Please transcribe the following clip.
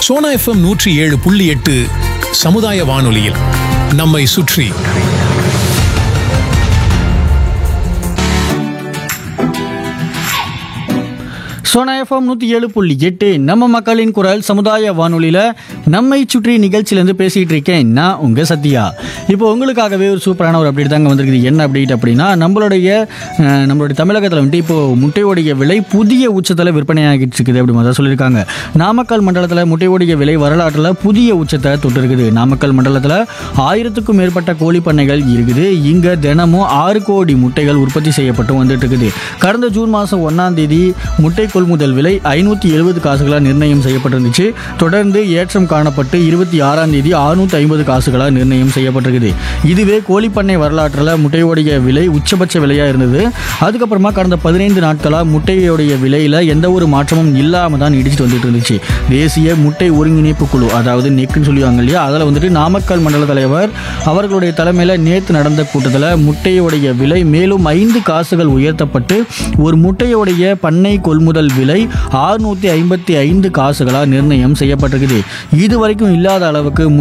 Sona FM 107.8 சமுதாய வானொலியில் நம்மை சுற்றி. சோனா எஃப்எம் 107.8 நம்ம மக்களின் குரல் சமுதாய வானொலியில் நம்மை சுற்றி நிகழ்ச்சியிலேருந்து பேசிகிட்டு இருக்கேன் நான் உங்கள் சத்யா. இப்போ உங்களுக்காகவே ஒரு சூப்பரான ஒரு அப்டேட் தாங்க வந்திருக்குது. என்ன அப்டேட் அப்படின்னா, நம்மளுடைய தமிழகத்தில் வந்துட்டு இப்போது முட்டையோடைய விலை புதிய உச்சத்தில் விற்பனையாகிட்டு இருக்குது அப்படி மாதிரி சொல்லியிருக்காங்க. நாமக்கல் மண்டலத்தில் முட்டையோடைய விலை வரலாற்றில் புதிய உச்சத்தை தொட்டு இருக்குது. நாமக்கல் மண்டலத்தில் 1000க்கும் மேற்பட்ட கோழி பண்ணைகள் இருக்குது. இங்கே தினமும் 6 கோடி முட்டைகள் உற்பத்தி செய்யப்பட்டு வந்துட்டு இருக்குது. கடந்த ஜூன் மாதம் 1ஆம் தேதி முட்டை கொள்முதல் விலை 570 காசுகளாக நிர்ணயம் செய்யப்பட்டிருந்துச்சு. தொடர்ந்து ஏற்றம் காணப்பட்டு 26ஆம் தேதி 650 காசுகளாக நிர்ணயம் செய்யப்பட்டிருக்குது. இதுவே கோழிப்பண்ணை வரலாற்றில் முட்டையோடைய விலை உச்சபட்ச விலையாக இருந்தது. அதுக்கப்புறமா கடந்த 15 நாட்களாக முட்டையோடைய விலையில் எந்த ஒரு மாற்றமும் இல்லாமல் தான் நீடிச்சிட்டு வந்துட்டு இருந்துச்சு. தேசிய முட்டை ஒருங்கிணைப்பு குழு, அதாவது நெக்குன்னு சொல்லுவாங்க இல்லையா, அதில் வந்துட்டு நாமக்கல் மண்டல தலைவர் அவர்களுடைய தலைமையில் நேற்று நடந்த கூட்டத்தில் முட்டையோடைய விலை மேலும் 5 காசுகள் உயர்த்தப்பட்டு ஒரு முட்டையோடைய பண்ணை கொள்முதல் விலை 655 காசுகளாக நிர்ணயம் செய்யப்பட்டிருக்குது. இதுவரைக்கும் இல்லாத அளவுக்கு